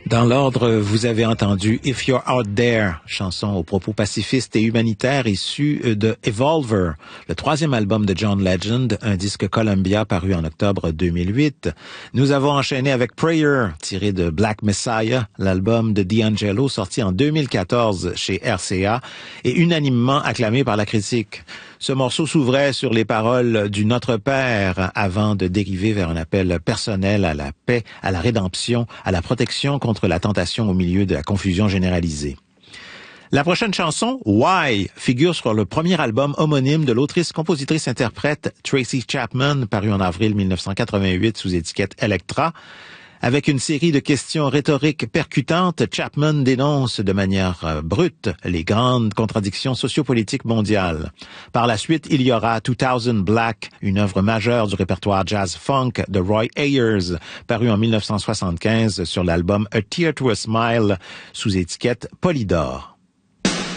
Dans l'ordre, vous avez entendu If You're Out There, chanson aux propos pacifistes et humanitaires issue de Evolver, le troisième album de John Legend, un disque Columbia paru en octobre 2008. Nous avons enchaîné avec Prayer, tiré de Black Messiah, l'album de D'Angelo sorti en 2014 chez RCA et unanimement acclamé par la critique. Ce morceau s'ouvrait sur les paroles du Notre Père avant de dériver vers un appel personnel à la paix, à la rédemption, à la protection contre la tentation au milieu de la confusion généralisée. La prochaine chanson, Why, figure sur le premier album homonyme de l'autrice-compositrice-interprète Tracy Chapman, paru en avril 1988 sous étiquette Elektra. Avec une série de questions rhétoriques percutantes, Chapman dénonce de manière brute les grandes contradictions sociopolitiques mondiales. Par la suite, il y aura 2000 Black, une œuvre majeure du répertoire jazz-funk de Roy Ayers, paru en 1975 sur l'album A Tear to a Smile, sous étiquette Polydor.